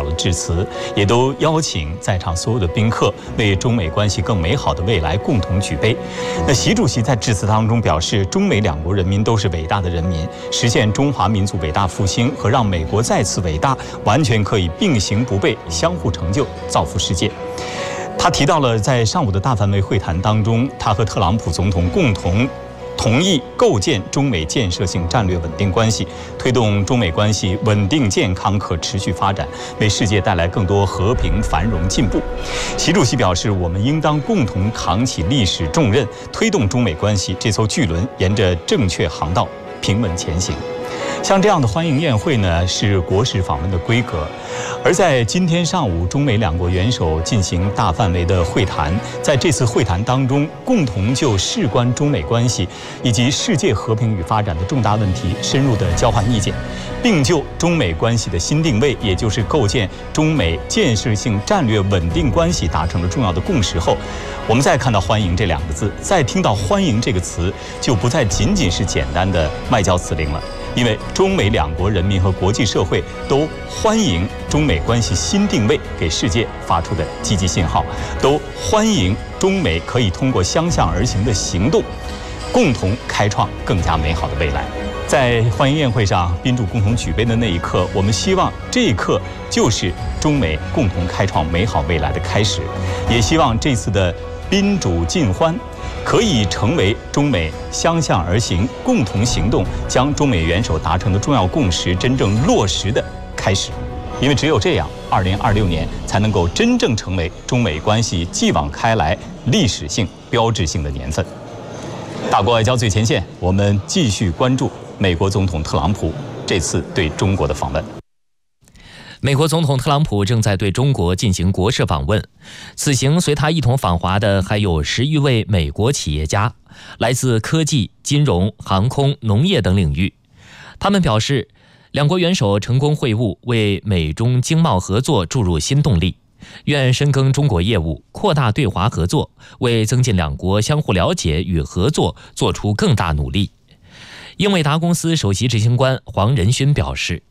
表了致辞，也都邀请在场所有的宾客为中美关系更美好的未来共同举杯。那习主席在致辞当中表示，中美两国人民都是伟大的人民，实现中华民族伟大复兴和让美国再次伟大，完全可以并行不悖，相互成就，造福世界。他提到了在上午的大范围会谈当中，他和特朗普总统共同同意构建中美建设性战略稳定关系，推动中美关系稳定、健康、可持续发展，为世界带来更多和平、繁荣、进步。习主席表示，我们应当共同扛起历史重任，推动中美关系这艘巨轮沿着正确航道平稳前行。像这样的欢迎宴会呢，是国事访问的规格。而在今天上午，中美两国元首进行大范围的会谈，在这次会谈当中，共同就事关中美关系以及世界和平与发展的重大问题深入的交换意见，并就中美关系的新定位，也就是构建中美建设性战略稳定关系达成了重要的共识后，我们再看到欢迎这两个字，再听到欢迎这个词，就不再仅仅是简单的外交辞令了。因为中美两国人民和国际社会都欢迎中美关系新定位给世界发出的积极信号，都欢迎中美可以通过相向而行的行动，共同开创更加美好的未来。在欢迎宴会上，宾主共同举杯的那一刻，我们希望这一刻就是中美共同开创美好未来的开始，也希望这次的宾主尽欢可以成为中美相向而行、共同行动，将中美元首达成的重要共识真正落实的开始。因为只有这样，2026年才能够真正成为中美关系继往开来历史性、标志性的年份。大国外交最前线，我们继续关注美国总统特朗普这次对中国的访问。 美国总统特朗普正在对中国进行国事访问，此行随他一同访华的还有10余位美国企业家，来自科技、金融、航空、农业等领域。他们表示，两国元首成功会晤，为美中经贸合作注入新动力，愿深耕中国业务，扩大对华合作，为增进两国相互了解与合作做出更大努力。英伟达公司首席执行官黄仁勋表示，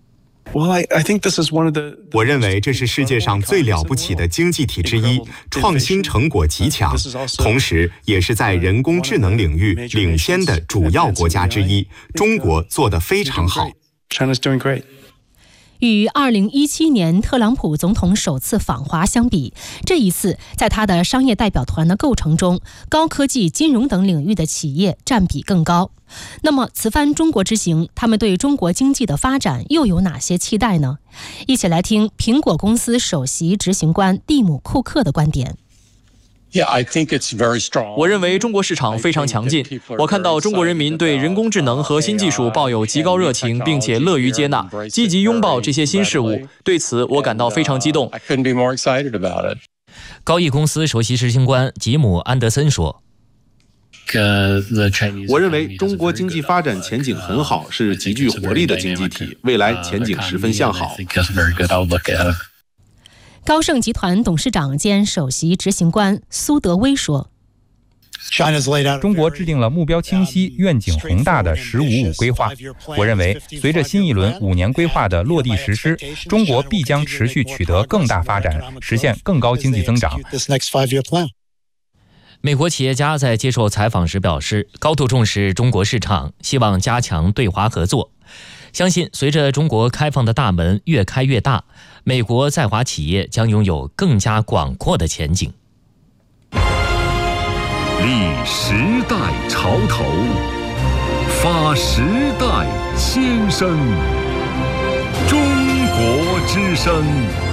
我认为这是世界上最了不起的经济体之一，创新成果极强，同时也是在人工智能领域领先的主要国家之一。中国做得非常好。 与2017年特朗普总统首次访华相比，这一次在他的商业代表团的构成中，高科技、金融等领域的企业占比更高。那么此番中国之行，他们对中国经济的发展又有哪些期待呢？一起来听苹果公司首席执行官蒂姆·库克的观点。 我认为中国市场非常强劲，我看到中国人民对人工智能和新技术抱有极高热情，并且乐于接纳，积极拥抱这些新事物，对此我感到非常激动。 高毅公司首席执行官吉姆·安德森说， 我认为中国经济发展前景很好，是极具活力的经济体，未来前景十分向好。 高盛集团董事长兼首席执行官苏德威说， 中国制定了目标清晰、愿景宏大的“15+5”规划。我认为，随着新一轮5年规划的落地实施，中国必将持续取得更大发展，实现更高经济增长。 美国企业家在接受采访时表示，高度重视中国市场，希望加强对华合作。相信随着中国开放的大门越开越大，美国在华企业将拥有更加广阔的前景。 立时代潮头，发时代先声，中国之声。